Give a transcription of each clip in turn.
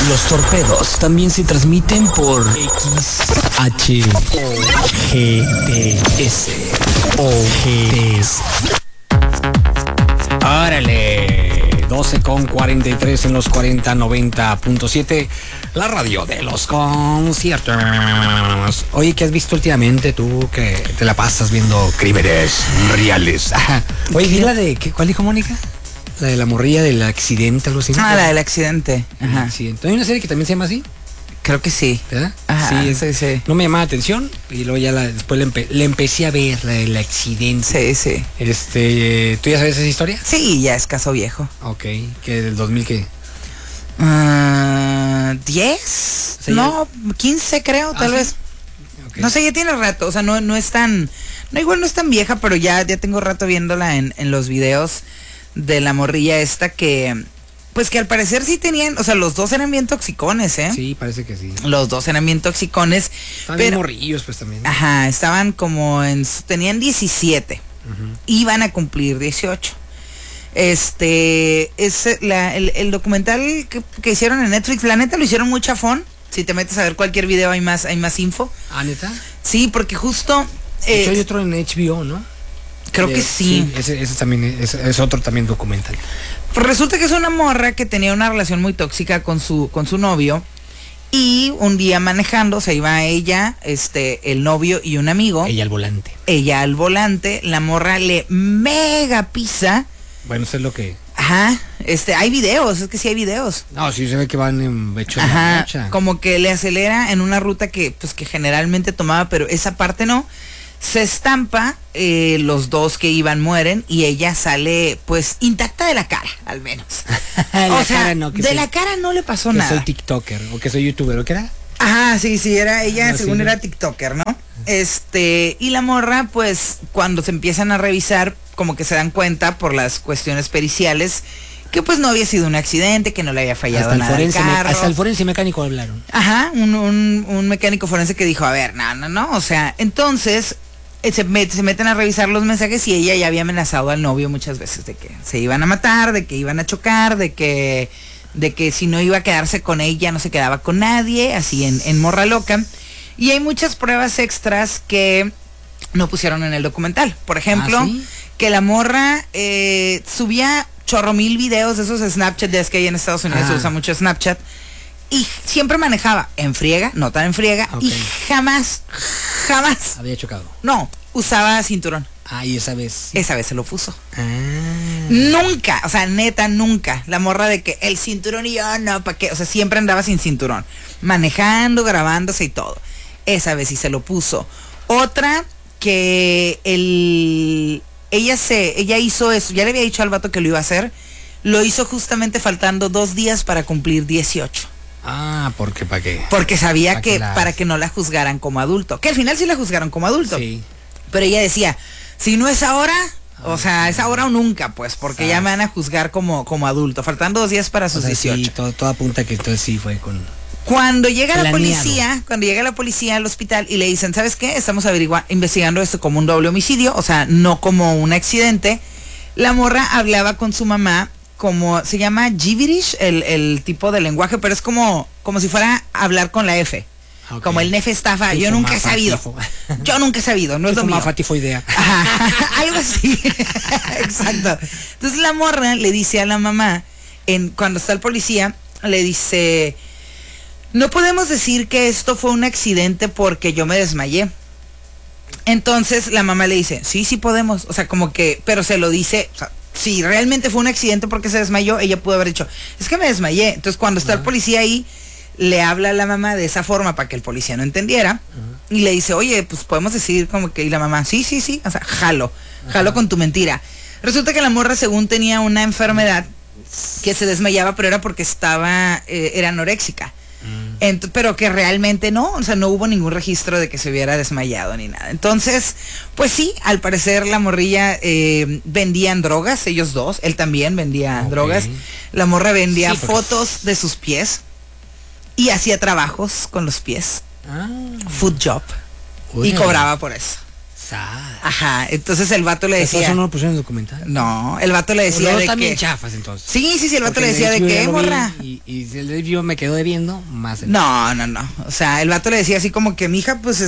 Los torpedos también se transmiten por XHOGTS. Órale, 12:43 en los 4090.7, la radio de los conciertos. Oye, ¿qué has visto últimamente tú que te la pasas viendo crímenes reales? Oye, ¿y la de cuál dijo Mónica? La de la morrilla del accidente, algo así. Ah, la del accidente. Ajá. Accidente. ¿Hay una serie que también se llama así? Creo que sí. ¿Verdad? Ajá, sí. No me llamaba la atención y luego ya después le empecé a ver la del accidente. Sí. ¿Tú ya sabes esa historia? Sí, ya es caso viejo. Ok, ¿que del 2000 qué? 10, no, 15 creo, tal vez. Okay. No sé, ya tiene rato, o sea, no es tan, igual no es tan vieja, pero ya tengo rato viéndola en los videos de la morrilla esta que, pues que al parecer sí tenían, o sea, los dos eran bien toxicones, ¿eh? Sí, parece que sí. Los dos eran bien toxicones. Estaban bien morrillos, pues también. Ajá, estaban como tenían 17, iban a cumplir 18. Es el documental que hicieron en Netflix, la neta lo hicieron muy chafón. Si te metes a ver cualquier video hay más info. ¿Ah, neta? Sí, porque justo de hecho hay otro en HBO, ¿no? Creo que sí. Ese también es otro también documental. Resulta que es una morra que tenía una relación muy tóxica con su novio. Y un día manejando, se iba ella, el novio y un amigo. Ella al volante. La morra le mega pisa. Bueno, eso es lo que... Ajá, hay videos, es que sí hay videos. No, sí se ve que van en hecho. Ajá, como que le acelera en una ruta que generalmente tomaba, pero esa parte no. Se estampa, los dos que iban mueren y ella sale pues intacta de la cara, al menos. O sea, la cara no le pasó nada. Que soy TikToker o que soy YouTuber, ¿o qué era? Ajá, sí, era ella, según era TikToker, ¿no? Y la morra, pues, cuando se empiezan a revisar, como que se dan cuenta por las cuestiones periciales que pues no había sido un accidente, que no le había fallado nada al carro. Hasta el forense mecánico hablaron. Ajá, un mecánico forense que dijo, a ver, no, o sea, entonces se meten a revisar los mensajes y ella ya había amenazado al novio muchas veces de que se iban a matar, de que iban a chocar, de que si no iba a quedarse con ella no se quedaba con nadie, así en morra loca. Y hay muchas pruebas extras que no pusieron en el documental. Por ejemplo, ¿sí? Que la morra subía chorro mil videos de esos Snapchat, de que hay en Estados Unidos se usa mucho Snapchat. Y siempre manejaba en friega, no tan en friega, y jamás había chocado. No, usaba cinturón. Y esa vez. Esa vez se lo puso. Nunca, o sea, neta, nunca. La morra de que el cinturón y yo, no, ¿para qué? O sea, siempre andaba sin cinturón. Manejando, grabándose y todo. Esa vez sí se lo puso. Otra que ella hizo eso, ya le había dicho al vato que lo iba a hacer. Lo hizo justamente faltando 2 días para cumplir 18. ¿Porque para qué? Porque sabía que para que no la juzgaran como adulto. Que al final sí la juzgaron como adulto. Sí. Pero ella decía, si no es ahora, o sea, es ahora o nunca, pues, porque ya me van a juzgar como adulto. Faltando 2 días para sus 18. Sí, todo apunta que entonces sí fue con... Cuando llega la policía al hospital y le dicen, ¿sabes qué? Estamos investigando esto como un doble homicidio, o sea, no como un accidente. La morra hablaba con su mamá como, se llama gibberish, el tipo de lenguaje, pero es como si fuera a hablar con la F. Okay. Como el nefe estafa, yo nunca he sabido, no es lo mío. Fatifoidea. Algo así. Exacto. Entonces la morra le dice a la mamá, cuando está el policía, le dice, no podemos decir que esto fue un accidente porque yo me desmayé. Entonces la mamá le dice, sí podemos, o sea, como que, pero se lo dice, o sea, si realmente fue un accidente porque se desmayó, ella pudo haber dicho, es que me desmayé. Entonces cuando está el policía ahí, le habla a la mamá de esa forma para que el policía no entendiera, y le dice, oye, pues podemos decir como que, y la mamá, sí, o sea, jalo con tu mentira. Resulta que la morra según tenía una enfermedad que se desmayaba, pero era porque era anoréxica. Pero que realmente no, o sea, no hubo ningún registro de que se hubiera desmayado ni nada. Entonces, pues sí, al parecer la morrilla vendían drogas, ellos dos, él también vendía drogas. La morra vendía fotos de sus pies y hacía trabajos con los pies. Food job. Y cobraba por eso. Ajá, entonces el vato le decía... ¿Eso no lo pusieron en el documental? No, el vato le decía de también que... chafas, entonces. Sí, el vato Porque le decía de que, morra... Y el HBO me quedó debiendo más. No. O sea, el vato le decía así como que, mija, pues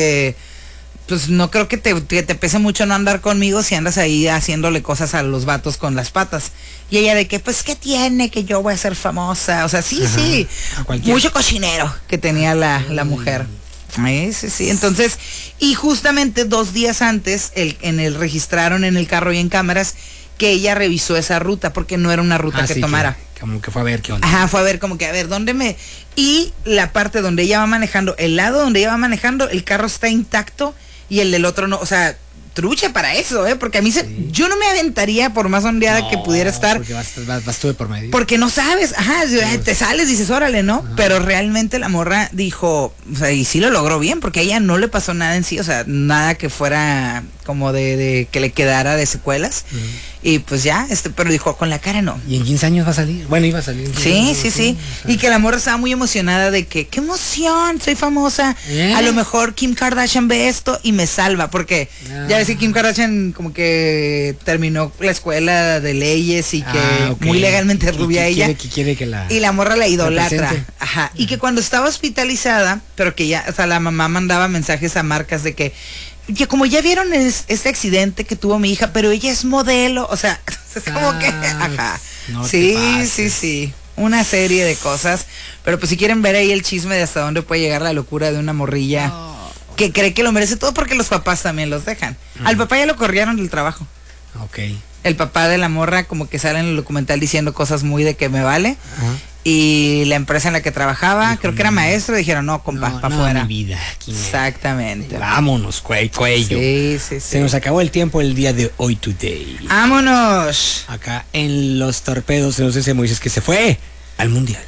pues no creo que te pese mucho no andar conmigo si andas ahí haciéndole cosas a los vatos con las patas. Y ella de que, pues, ¿qué tiene? Que yo voy a ser famosa. O sea, sí. Mucho cochinero que tenía la mujer. Sí. Entonces, y justamente 2 días antes, registraron en el carro y en cámaras que ella revisó esa ruta porque no era una ruta que tomara. Como que fue a ver qué onda. Ajá, fue a ver como que, a ver, ¿dónde me...? Y la parte donde ella va manejando, el lado donde ella va manejando, el carro está intacto y el del otro no, o sea... Trucha para eso, porque a mí yo no me aventaría por más ondeada que pudiera estar. Porque vas tú de por medio. Porque no sabes, te sales, dices, órale, ¿no? Ajá. Pero realmente la morra dijo, o sea, y sí lo logró bien, porque a ella no le pasó nada en sí, o sea, nada que fuera como de que le quedara de secuelas. Y pues ya, pero dijo, con la cara no. ¿Y en 15 años va a salir? Bueno, iba a salir. Sí. O sea. Y que la morra estaba muy emocionada de que, qué emoción, soy famosa. A lo mejor Kim Kardashian ve esto y me salva, porque ya ves que Kim Kardashian como que terminó la escuela de leyes y que muy legalmente rubia ella. Quiere que y la morra la idolatra. Ajá. Y que cuando estaba hospitalizada, pero que ya, o sea, la mamá mandaba mensajes a marcas de que como ya vieron este accidente que tuvo mi hija, pero ella es modelo, o sea, es como que, ajá. No Sí. Una serie de cosas, pero pues si quieren ver ahí el chisme de hasta dónde puede llegar la locura de una morrilla que cree que lo merece todo porque los papás también los dejan. Al papá ya lo corrieron del trabajo. Ok. El papá de la morra como que sale en el documental diciendo cosas muy de que me vale. Y la empresa en la que trabajaba, dijo, creo que era maestro, dijeron, no, compa, para afuera. Mi vida. Exactamente. Vámonos, cuello. Sí. Se nos acabó el tiempo el día de hoy, today. ¡Vámonos! Acá en Los Torpedos, no sé si Moisés que se fue al Mundial.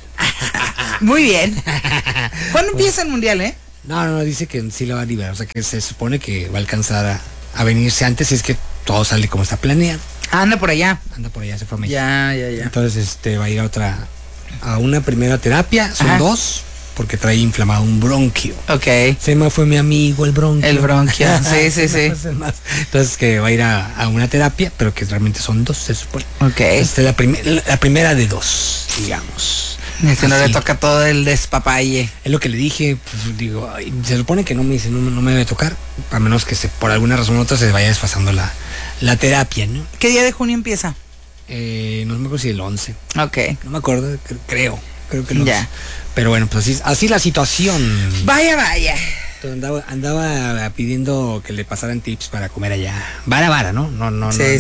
Muy bien. ¿Cuándo empieza el Mundial, No, dice que sí lo va a liberar, o sea que se supone que va a alcanzar a venirse antes, si es que todo sale como está planeado. Anda por allá, se fue a México. Ya. Entonces va a ir a una primera terapia, son 2, porque trae inflamado un bronquio. Ok. Se me fue mi amigo el bronquio. El bronquio, sí. Entonces que va a ir a una terapia, pero que realmente son 2, se supone. Ok. Esta es la primera de 2, digamos. No le toca todo el despapalle. Es lo que le dije, pues digo, se supone que no me debe tocar, a menos que por alguna razón u otra se vaya desfasando la terapia, ¿no? ¿Qué día de junio empieza? No me acuerdo si el 11. Ok. No me acuerdo, creo que el 11. Ya. Pero bueno, pues así la situación. Vaya. Entonces andaba pidiendo que le pasaran tips para comer allá. Vara, ¿no? No. Sí.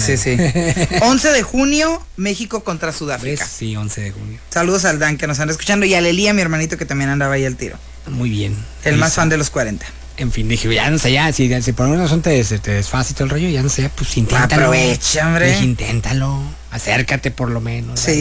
11 de junio, México contra Sudáfrica. ¿Ves? Sí, 11 de junio. Saludos al Dan que nos anda escuchando y a Lelía, mi hermanito, que también andaba ahí al tiro. Muy bien. El más fan de los 40. En fin, dije, ya no sé, si por alguna razón te desfasa y todo el rollo, ya no sé, pues inténtalo. Aprovecha, hombre. Dije, inténtalo, acércate por lo menos. Sí.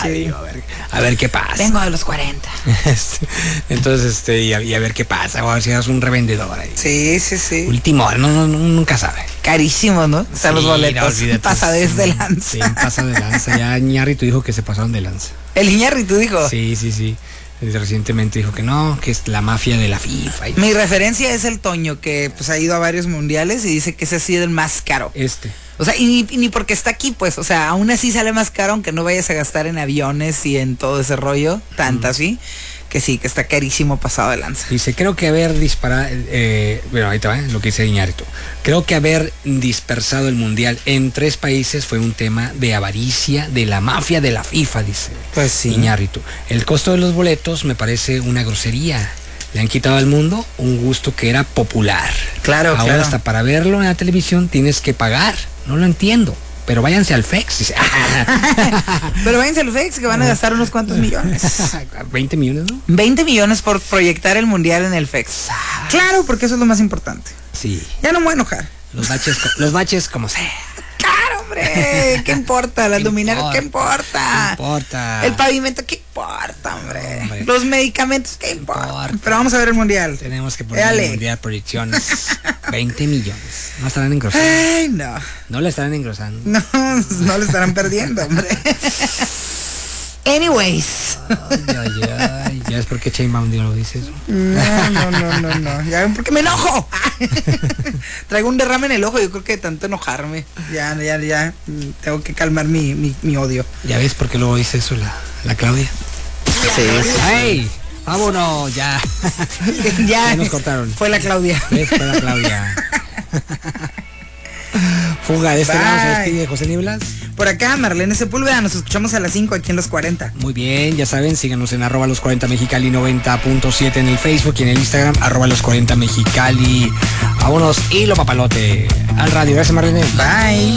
A ver qué pasa. Vengo de los 40. Entonces, y a ver qué pasa, o a ver si eres un revendedor ahí. Sí. Último, nunca sabe. Carísimo, ¿no? Están los boletos. Pasadez de lanza. Sí, pasa de lanza. Ya Iñárritu dijo que se pasaron de lanza. ¿El Iñárritu dijo? Sí. Recientemente dijo que no, que es la mafia de la FIFA. Mi referencia es el Toño, que pues ha ido a varios mundiales y dice que ese ha sido el más caro. O sea, y ni porque está aquí, pues, o sea, aún así sale más caro, aunque no vayas a gastar en aviones y en todo ese rollo, así, que sí, que está carísimo pasado de lanza. Dice, creo que haber disparado, bueno, ahí te va, lo que dice Iñárritu. Creo que haber dispersado el mundial en 3 países fue un tema de avaricia de la mafia de la FIFA, dice. Pues sí. Iñárritu. El costo de los boletos me parece una grosería. Le han quitado al mundo un gusto que era popular. Claro. Ahora hasta para verlo en la televisión tienes que pagar. No lo entiendo. Pero váyanse al FEX. Dice. Pero váyanse al FEX, que van a gastar unos cuantos millones. 20 millones, ¿no? 20 millones por proyectar el mundial en el FEX. Claro, porque eso es lo más importante. Sí. Ya no me voy a enojar. Los baches como sea. Claro, hombre. ¿Qué importa? Las luminarias, ¿qué importa? ¿Qué importa? El pavimento, ¿qué importa, hombre? Los medicamentos, ¿qué importa? Pero vamos a ver el mundial. Tenemos que poner el mundial proyecciones. 20 millones. No estarán engrosando. Ay, no. No le estarán engrosando. No le estarán perdiendo, hombre. Anyways. Ay. ¿Ya ves por qué Sheinbaum lo dice eso? No. Ya ven por qué me enojo. Traigo un derrame en el ojo, yo creo que de tanto enojarme. Ya. Tengo que calmar mi odio. ¿Ya ves por qué luego dice eso la Claudia? Sí. ¡Ey! ¡Vámonos! Ya. Ya nos cortaron. Fue la Claudia. ¿Ves? Fue la Claudia. Fuga de este lado, se despide José Nieblas. Por acá, Marlene Sepúlveda, nos escuchamos a las 5 aquí en Los 40. Muy bien, ya saben, síganos en @los 40 Mexicali 90.7 en el Facebook y en el Instagram, @los 40 Mexicali. Vámonos, hilo papalote. Al radio, gracias Marlene. Bye.